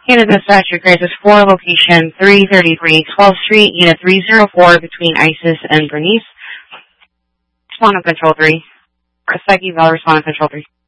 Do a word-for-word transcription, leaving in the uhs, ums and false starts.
Unit dispatch, your crisis four, location three thirty-three twelfth Street, Unit three oh four, between Isis and Bernice. Respond on Control three. Rescue Val, respond on Control three.